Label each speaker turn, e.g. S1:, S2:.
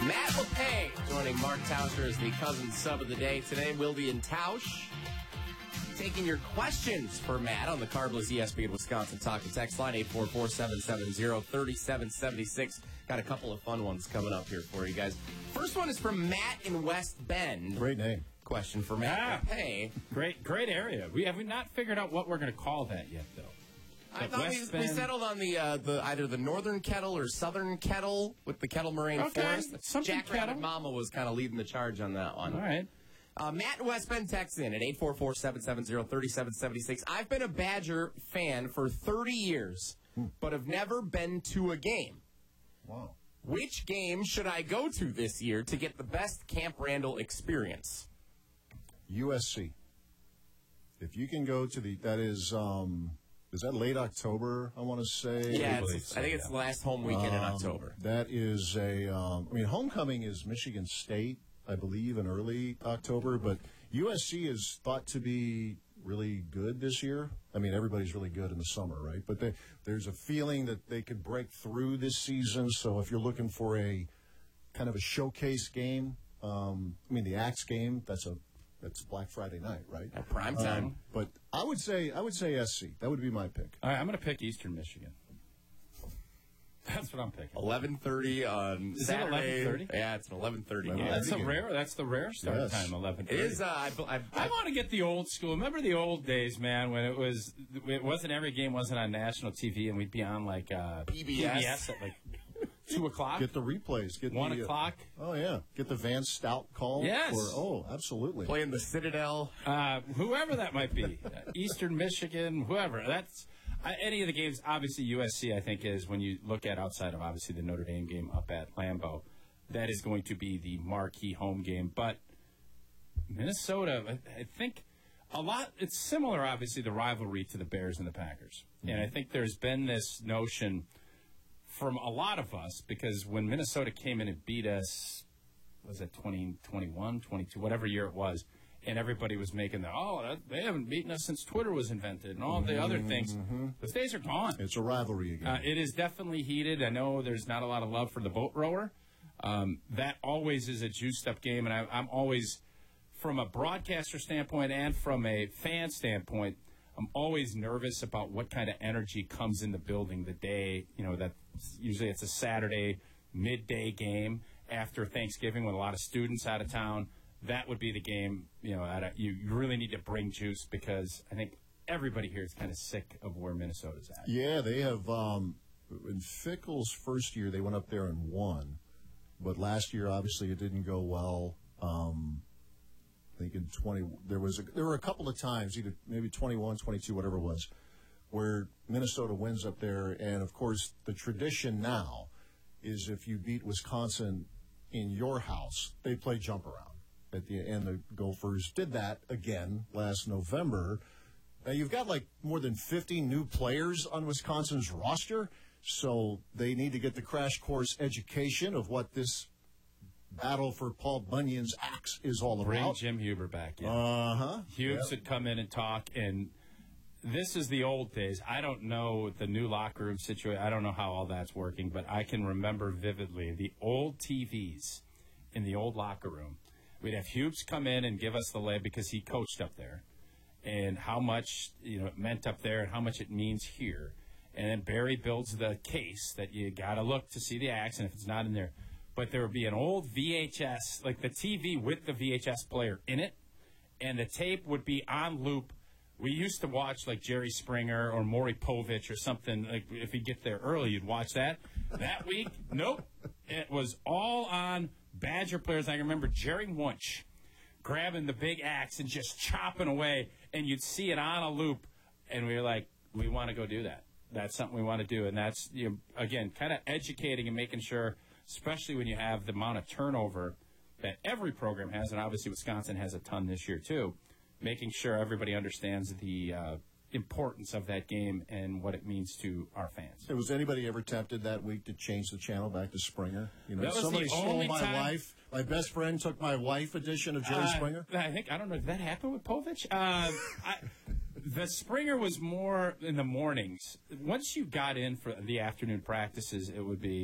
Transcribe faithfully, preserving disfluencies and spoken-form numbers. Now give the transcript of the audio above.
S1: Matt LePay joining Mark Tauscher as the cousin sub of the day. Today, Wildy and Tausch taking your questions for Matt on the Carbless E S P N Wisconsin Talk and Text line eight four four, seven seven zero, three seven seven six. Got a couple of fun ones coming up here for you guys. First one is from Matt in West Bend.
S2: Great name.
S1: Question for Matt
S3: Ah,
S1: LePay.
S3: Great, great area. We have not figured out what we're going to call that yet, though.
S1: I
S3: But
S1: thought we,
S3: West
S1: we
S3: Bend-
S1: settled on the uh, the either the Northern Kettle or Southern Kettle with the Kettle Moraine
S3: Okay,
S1: Forest.
S3: something
S1: Jack Rabbit
S3: Kettle.
S1: Mama was kind of leading the charge on that one.
S3: All right.
S1: Uh, Matt in West Bend texts in at eight four four, seven seven zero, three seven seven six. I've been a Badger fan for thirty years, but have never been to a game.
S2: Wow.
S1: Which game should I go to this year to get the best Camp Randall experience?
S2: U S C. If you can go to the, that is, um, is that late October, I want to say?
S1: Yeah,
S3: believe
S1: it's,
S3: so,
S1: I think it's
S3: yeah.
S1: the last home weekend in
S2: Um,
S1: October.
S2: That is a, um, I mean, homecoming is Michigan State, I believe, in early October, but U S C is thought to be really good this year. I mean, everybody's really good in the summer, right? But they, there's a feeling that they could break through this season. So if you're looking for a kind of a showcase game, um, I mean, the Axe game, that's a that's Black Friday night, right?
S1: At prime time.
S2: Um, but I would say I would say S C. That would be my pick.
S3: All right, I'm going to pick Eastern Michigan. That's what I'm picking.
S1: eleven thirty on
S3: Is it
S1: Saturday.
S3: eleven thirty?
S1: Yeah, it's an eleven thirty
S2: Eleven
S1: game.
S2: thirty.
S3: That's a rare. That's the rare start
S2: Yes.
S3: time. Eleven.
S1: It is. Uh, I, I,
S3: I
S1: I,
S3: want to get the old school. Remember the old days, man, when it was it wasn't every game wasn't on national T V, and we'd be on like uh,
S1: P B S.
S3: at like two o'clock,
S2: Get the replays. Get
S3: one
S2: the, uh,
S3: o'clock.
S2: Oh yeah, get the Van Stout call.
S3: Yes.
S2: For, oh, absolutely.
S1: playing the Citadel.
S3: Uh, whoever that might be, uh, Eastern Michigan, whoever. That's uh, any of the games. Obviously, U S C, I think, is when you look at outside of obviously the Notre Dame game up at Lambeau, that is going to be the marquee home game. But Minnesota, I, I think a lot. It's similar, obviously, the rivalry to the Bears and the Packers, mm-hmm. and I think there's been this notion from a lot of us because when Minnesota came in and beat us, was it twenty twenty-one, twenty-two, whatever year it was. And everybody was making the, oh, that, they haven't beaten us since Twitter was invented and all the
S2: Mm-hmm,
S3: other things.
S2: mm-hmm.
S3: Those days are gone.
S2: It's a rivalry again.
S3: Uh, it is definitely heated. I know there's not a lot of love for the boat rower. Um, that always is a juiced-up game, and I, I'm always, from a broadcaster standpoint and from a fan standpoint, I'm always nervous about what kind of energy comes in the building the day, you know, that usually it's a Saturday midday game after Thanksgiving with a lot of students out of town. That would be the game, you know, at a, you, you really need to bring juice because I think everybody here is kind of sick of where Minnesota's at.
S2: Yeah, they have, um, in Fickle's first year, they went up there and won. But last year, obviously, it didn't go well. Um, I think in twenty, there was a, there were a couple of times, either maybe twenty-one, twenty-two, whatever it was, where Minnesota wins up there. And, of course, the tradition now is if you beat Wisconsin in your house, they play jump around. At the and the Gophers did that again last November. Now you've got like more than fifty new players on Wisconsin's roster, so they need to get the crash course education of what this battle for Paul Bunyan's axe is all
S3: Bring
S2: about.
S3: Jim Huber back in.
S2: Uh huh.
S3: Hughes would come in and talk, and this is the old days. I don't know the new locker room situation. I don't know how all that's working, but I can remember vividly the old T Vs in the old locker room. We'd have Hughes come in and give us the lay because he coached up there and how much, you know, it meant up there and how much it means here. And then Barry builds the case that you got to look to see the axe, and if it's not in there. But there would be an old V H S, like the T V with the V H S player in it, and the tape would be on loop. We used to watch like Jerry Springer or Maury Povich or something. Like if you get there early, you'd watch that. That week, nope. It was all on Badger players. I remember Jerry Wunsch grabbing the big axe and just chopping away, and you'd see it on a loop. And we were like, we want to go do that. That's something we want to do. And that's, you know, again, kind of educating and making sure, especially when you have the amount of turnover that every program has, and obviously Wisconsin has a ton this year too, making sure everybody understands the uh, importance of that game and what it means to our fans.
S2: Was anybody ever tempted that week to change the channel back to Springer? You know,
S3: That was
S2: somebody
S3: the
S2: stole
S3: only
S2: my
S3: time-
S2: wife. My best friend took my wife edition of Jerry
S3: Uh,
S2: Springer.
S3: I think I don't know. Did that happen with Povich? Uh, I, the Springer was more in the mornings. Once you got in for the afternoon practices, it would be.